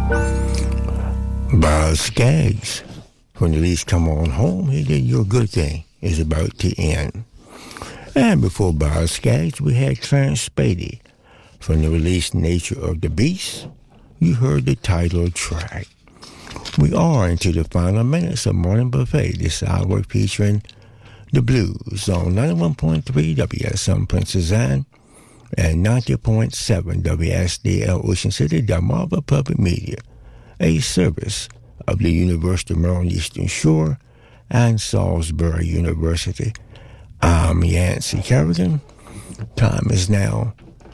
Bob Skaggs from the release Come On Home, he did Your Good Thing is about to end. And before Bob Skaggs, we had Clarence Spady from the release Nature of the Beast. You heard the title track. We are into the final minutes of Morning Buffet this hour, featuring the blues on 91.3 WSM Princess Anne and 90.7 WSDL Ocean City, Delmarva Public Media, a service of the University of Maryland Eastern Shore and Salisbury University. I'm Yancey Kerrigan. Time is now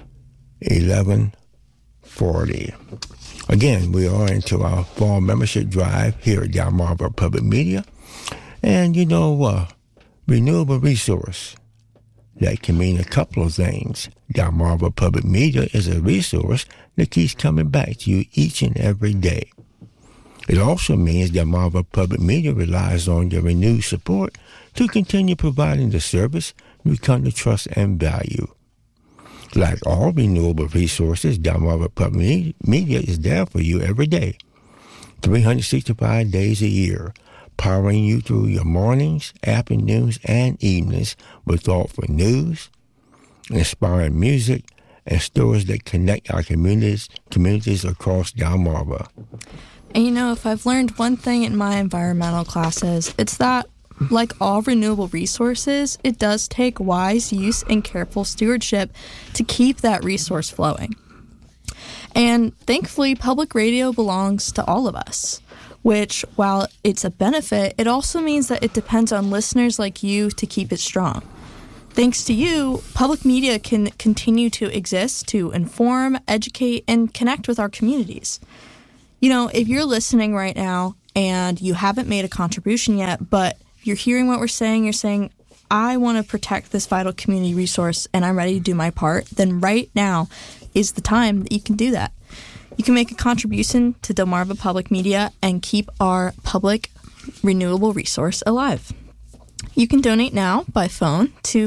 11:40. Again, we are into our fall membership drive here at Delmarva Public Media. And renewable resource, that can mean a couple of things. Delmarva Public Media is a resource that keeps coming back to you each and every day. It also means Delmarva Public Media relies on your renewed support to continue providing the service we come to trust and value. Like all renewable resources, Delmarva Public Media is there for you every day, 365 days a year, powering you through your mornings, afternoons, and evenings with thoughtful news, inspiring music, and stories that connect our communities across Delmarva. And if I've learned one thing in my environmental classes, it's that, like all renewable resources, it does take wise use and careful stewardship to keep that resource flowing. And thankfully, public radio belongs to all of us, which, while it's a benefit, it also means that it depends on listeners like you to keep it strong. Thanks to you, public media can continue to exist to inform, educate, and connect with our communities. If you're listening right now and you haven't made a contribution yet, but you're hearing what we're saying, you're saying, I want to protect this vital community resource and I'm ready to do my part, then right now is the time that you can do that. You can make a contribution to Delmarva Public Media and keep our public renewable resource alive. You can donate now by phone to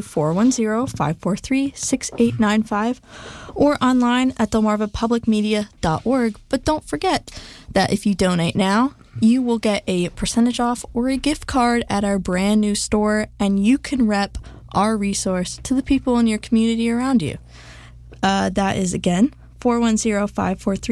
410-543-6895 or online at delmarvapublicmedia.org. But don't forget that if you donate now, you will get a percentage off or a gift card at our brand new store, and you can rep our resource to the people in your community around you. That is, again, 410-543